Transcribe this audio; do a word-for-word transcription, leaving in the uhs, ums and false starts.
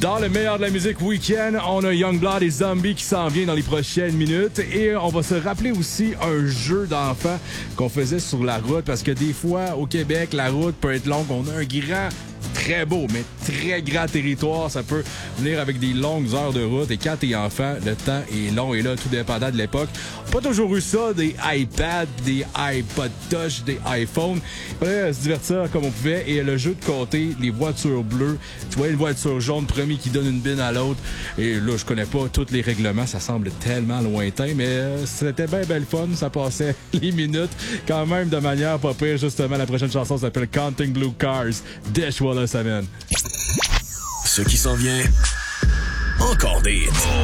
Dans le meilleur de la musique week-end, on a Youngblood et Zombie qui s'en vient dans les prochaines minutes. Et on va se rappeler aussi un jeu d'enfant qu'on faisait sur la route parce que des fois, au Québec, la route peut être longue. On a un grand, très beau, mais très grand territoire. Ça peut venir avec des longues heures de route. Et quand t'es enfant, le temps est long et là, tout dépendant de l'époque. Pas toujours eu ça, des iPads, des iPod Touch, des iPhones. Il fallait se divertir comme on pouvait. Et le jeu de compter, les voitures bleues. Tu vois une voiture jaune, premier qui donne une bine à l'autre. Et là, je connais pas tous les règlements. Ça semble tellement lointain, mais euh, c'était bien belle fun. Ça passait les minutes quand même de manière pas pire. Justement, la prochaine chanson s'appelle Counting Blue Cars. Dash Wallace amène. Ce qui s'en vient, encore des hits.